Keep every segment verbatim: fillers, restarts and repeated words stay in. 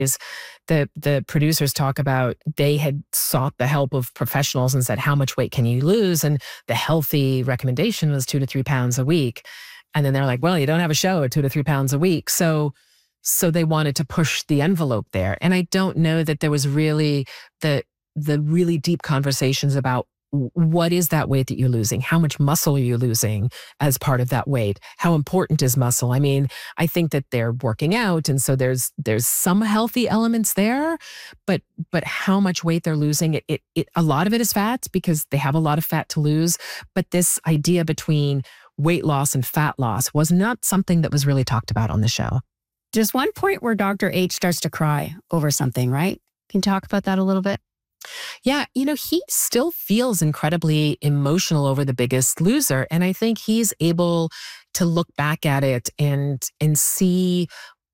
is the the producers talk about they had sought the help of professionals and said, how much weight can you lose? And the healthy recommendation was two to three pounds a week. And then they're like, well, you don't have a show at two to three pounds a week. So so they wanted to push the envelope there. And I don't know that there was really the the really deep conversations about what is that weight that you're losing? How much muscle are you losing as part of that weight? How important is muscle? I mean, I think that they're working out, and so there's there's some healthy elements there, but but how much weight they're losing, it, it it a lot of it is fat because they have a lot of fat to lose. But this idea between weight loss and fat loss was not something that was really talked about on the show. Just one point where Doctor H starts to cry over something, right? Can you talk about that a little bit? Yeah, you know, he still feels incredibly emotional over The Biggest Loser. And I think he's able to look back at it and and see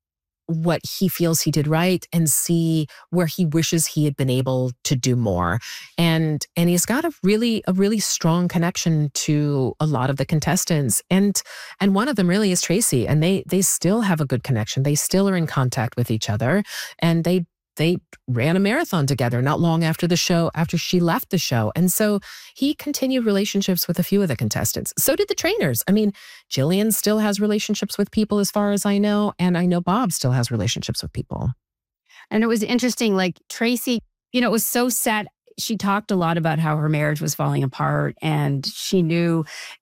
what he feels he did right and see where he wishes he had been able to do more. And and he's got a really a really strong connection to a lot of the contestants. And and one of them really is Tracy. And they they still have a good connection. They still are in contact with each other. And they They ran a marathon together not long after the show, after she left the show. And so he continued relationships with a few of the contestants. So did the trainers. I mean, Jillian still has relationships with people as far as I know. And I know Bob still has relationships with people. And it was interesting, like Tracy, you know, it was so sad. She talked a lot about how her marriage was falling apart and she knew.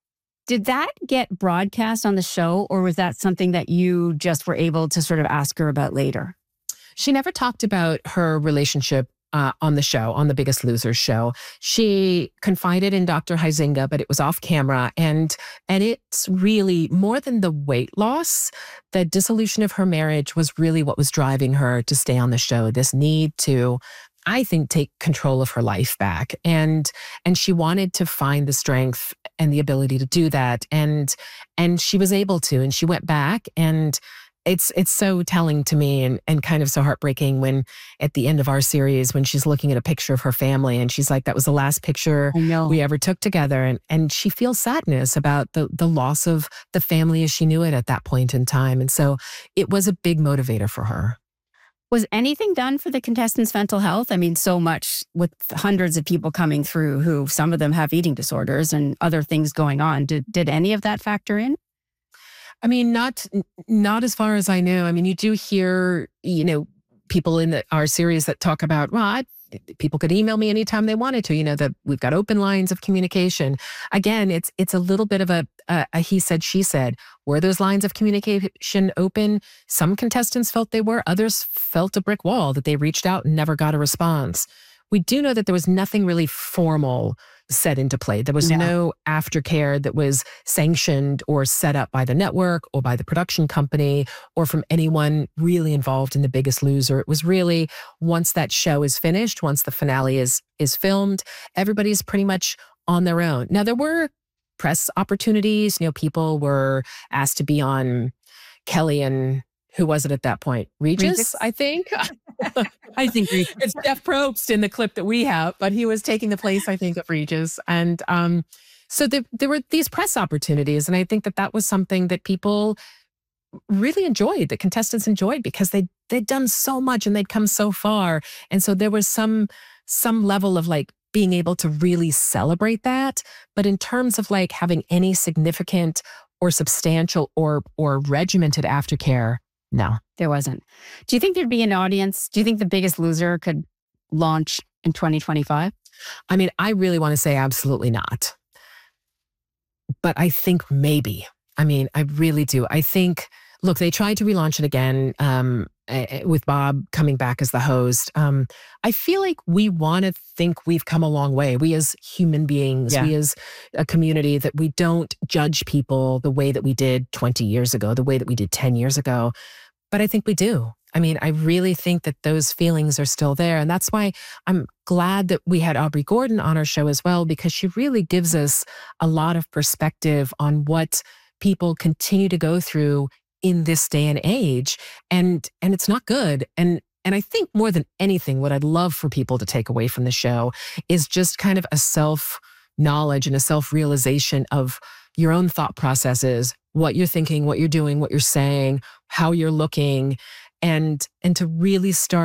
Did that get broadcast on the show, or was that something that you just were able to sort of ask her about later? She never talked about her relationship uh, on the show, on The Biggest Loser show. She confided in Doctor Huizenga, but it was off camera. And, and it's really more than the weight loss. The dissolution of her marriage was really what was driving her to stay on the show. This need to, I think, take control of her life back. And, and she wanted to find the strength and the ability to do that. And, and she was able to, and she went back. And It's it's so telling to me and, and kind of so heartbreaking when at the end of our series, when she's looking at a picture of her family and she's like, that was the last picture we ever took together. And and she feels sadness about the the loss of the family as she knew it at that point in time. And so it was a big motivator for her. Was anything done for the contestants' mental health? I mean, so much with hundreds of people coming through who some of them have eating disorders and other things going on. Did did any of that factor in? I mean, not not as far as I know. I mean, you do hear, you know, people in the, our series that talk about, well, I, people could email me anytime they wanted to, you know, that we've got open lines of communication. Again, it's it's a little bit of a, a, a he said, she said. Were those lines of communication open? Some contestants felt they were. Others felt a brick wall, that they reached out and never got a response. We do know that there was nothing really formal set into play. There was no. no aftercare that was sanctioned or set up by the network or by the production company or from anyone really involved in The Biggest Loser. It was really, once that show is finished, once the finale is is filmed, everybody's pretty much on their own. Now, there were press opportunities. You know, people were asked to be on Kelly and who was it at that point? Regis, Regis? I think. I think Regis. It's Jeff Probst in the clip that we have, but he was taking the place, I think, of Regis. And um, so there, there were these press opportunities. And I think that that was something that people really enjoyed, that contestants enjoyed, because they, they'd done so much and they'd come so far. And so there was some, some level of like being able to really celebrate that. But in terms of like having any significant or substantial or or regimented aftercare, no, there wasn't. Do you think there'd be an audience? Do you think The Biggest Loser could launch in twenty twenty-five? I mean, I really want to say absolutely not. But I think maybe. I mean, I really do. I think, look, they tried to relaunch it again um, with Bob coming back as the host. Um, I feel like we want to think we've come a long way. We as human beings, yeah. we as a community, that we don't judge people the way that we did twenty years ago, the way that we did ten years ago. But I think we do. I mean, I really think that those feelings are still there. And that's why I'm glad that we had Aubrey Gordon on our show as well, because she really gives us a lot of perspective on what people continue to go through in this day and age. And and it's not good. And and I think more than anything, what I'd love for people to take away from the show is just kind of a self-knowledge and a self-realization of your own thought processes, what you're thinking, what you're doing, what you're saying, how you're looking, and and to really start